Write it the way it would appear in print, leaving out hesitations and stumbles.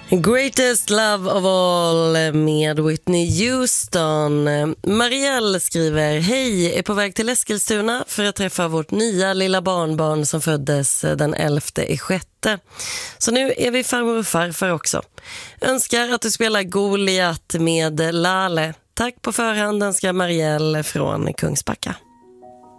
Greatest Love of All med Whitney Houston. Marielle skriver: hej, är på väg till Eskilstuna för att träffa vårt nya lilla barnbarn som föddes den 11/6. Så nu är vi farmor och farfar också. Önskar att du spelar Goliat med Lale. Tack på förhand, önskar Marielle från Kungsbacka.